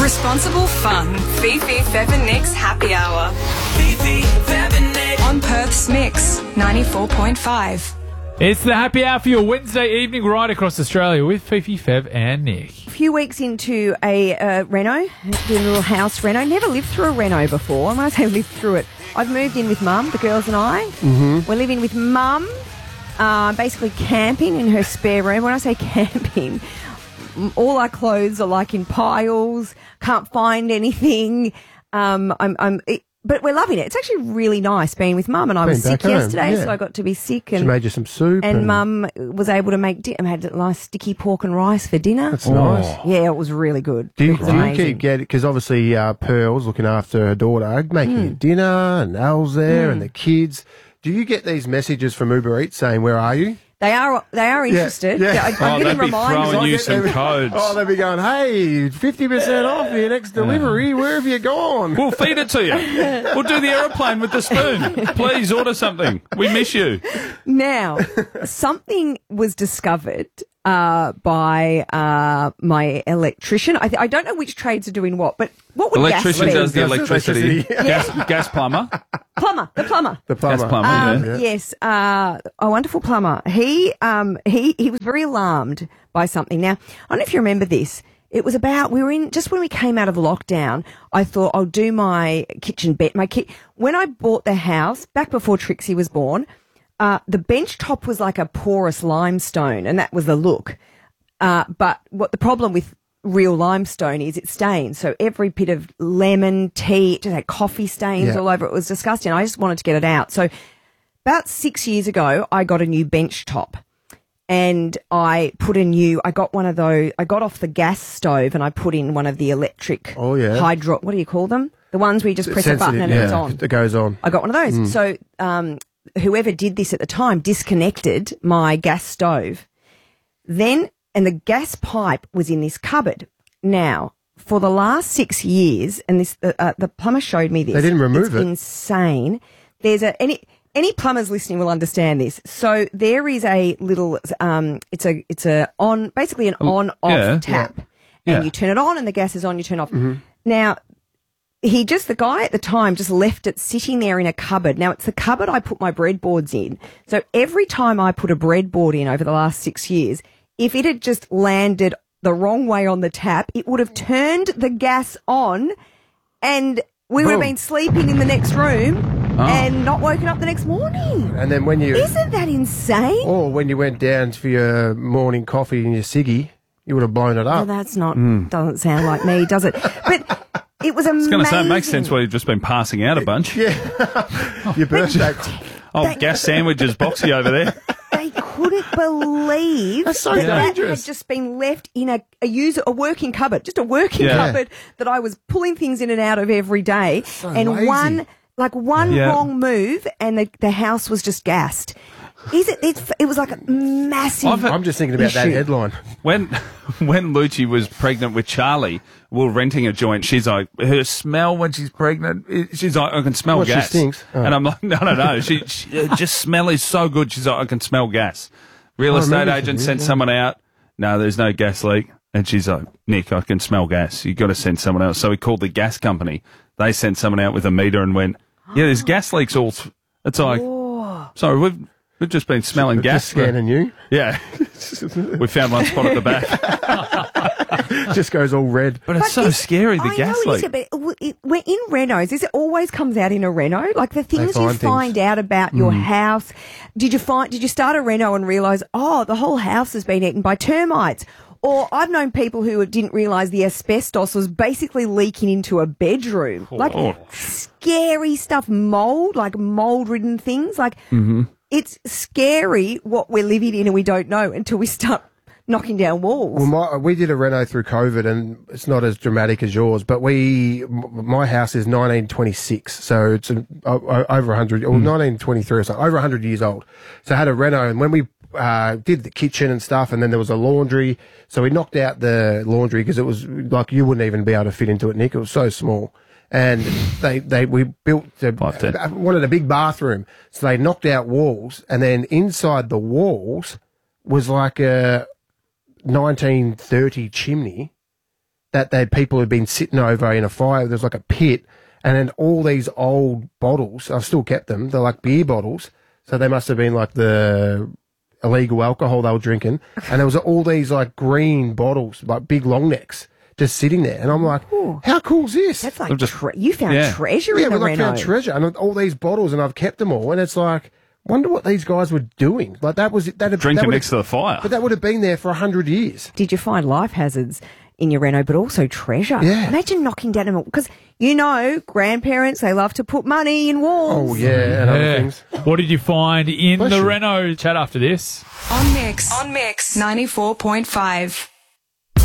Responsible fun. Fifi, Fev and Nick's Happy Hour. Fifi, Fev and Nick. On Perth's Mix, 94.5. It's the happy hour for your Wednesday evening right across Australia with Fifi, Fev and Nick. A few weeks into a reno, doing a little house reno. Never lived through a reno before. And when I say lived through it, I've moved in with Mum, the girls and I. Mm-hmm. We're living with Mum, basically camping in her spare room. When I say camping, all our clothes are like in piles, can't find anything. But we're loving it. It's actually really nice being with Mum, and I was sick yesterday, so I got to be sick. And she made you some soup. And Mum was able to make I had a nice sticky pork and rice for dinner. That's nice. Yeah, it was really good. Do you keep getting, because obviously Pearl's looking after her daughter, making you dinner, and Al's there, and the kids. Do you get these messages from Uber Eats saying, "Where are you"? They are interested. Yeah. I'm getting reminders. Throwing you some codes. They'd be going, "Hey, 50% off your next delivery. Where have you gone?" We'll feed it to you. We'll do the aeroplane with the spoon. Please order something. We miss you. Now, something was discovered by my electrician. I don't know which trades are doing what, but what would electrician gas be? does the electricity. Gas plumber. The plumber. Gas plumber. Yes, a wonderful plumber. He was very alarmed by something. Now, I don't know if you remember this. It was about, just when we came out of lockdown, I thought I'll do my kitchen bed. When I bought the house, back before Trixie was born, the bench top was like a porous limestone, and that was the look. But what the problem with real limestone is it stains. So every bit of lemon, tea, it just had coffee stains all over it. It was disgusting. I just wanted to get it out. So about 6 years ago, I got a new bench top. And I got one of those, I got off the gas stove and I put in one of the electric what do you call them? The ones where you just press a button and it's on. It goes on. I got one of those. So whoever did this at the time disconnected my gas stove. And the gas pipe was in this cupboard. Now, for the last 6 years, and this the plumber showed me this. They didn't remove it. It's insane. There's any plumbers listening will understand this. So there is a little it's a on, basically an on-off tap. And you turn it on and the gas is on, you turn off. Mm-hmm. Now, the guy at the time just left it sitting there in a cupboard. Now, it's the cupboard I put my breadboards in. So every time I put a breadboard in over the last 6 years, if it had just landed the wrong way on the tap, it would have turned the gas on and we would have been sleeping in the next room and not woken up the next morning. And then Isn't that insane? Or when you went down for your morning coffee and your ciggy, you would have blown it up. Well, that's doesn't sound like me, does it? But it was amazing. I was going to say, it makes sense why you've just been passing out a bunch. Yeah. Your birthday. Gas sandwiches boxy over there. They couldn't believe That's so that dangerous. had just been left in a working cupboard, just a working cupboard that I was pulling things in and out of every day. So and lazy. one wrong move and the house was just gassed. It was like a massive I'm just thinking about that headline. When Lucci was pregnant with Charlie, we were renting a joint. She's like, her smell when she's pregnant, she's like, I can smell gas. She stinks. Oh. And I'm like, no. She just smell is so good. She's like, I can smell gas. Real estate agent sent someone out. No, there's no gas leak. And she's like, Nick, I can smell gas. You've got to send someone else. So we called the gas company. They sent someone out with a meter and went, there's gas leaks all. It's like, sorry, we've just been smelling gas. Just scanning you. Yeah. We found one spot at the back. Just goes all red. But it's so scary, the gas leak. We're in renos. It always comes out in a reno. Like the things you find out about your house. Did you start a reno and realise, the whole house has been eaten by termites? Or I've known people who didn't realise the asbestos was basically leaking into a bedroom. Scary stuff. Mold-ridden things. It's scary what we're living in and we don't know until we start knocking down walls. Well, we did a reno through COVID, and it's not as dramatic as yours, but my house is 1926, so it's over 100, or 1923 or so, over 100 years old. So I had a reno, and when we did the kitchen and stuff, and then there was a laundry, so we knocked out the laundry because it was like you wouldn't even be able to fit into it, Nick. It was so small. And we built wanted a big bathroom, so they knocked out walls, and then inside the walls was like a 1930 chimney that people had been sitting over in a fire. There's like a pit, and then all these old bottles. I've still kept them. They're like beer bottles, so they must have been like the illegal alcohol they were drinking. And there was all these like green bottles, like big long necks, just sitting there. And I'm like, how cool is this? That's like you found treasure in the we Renault. found treasure, and all these bottles, and I've kept them all. And it's like, wonder what these guys were doing. Like drinking next to the fire. But that would have been there for 100 years. Did you find life hazards in your Renault, but also treasure? Yeah. Imagine knocking down them, because grandparents, they love to put money in walls. Oh yeah, and other things. What did you find in Bless the you. Renault? Chat after this. On Mix 94.5.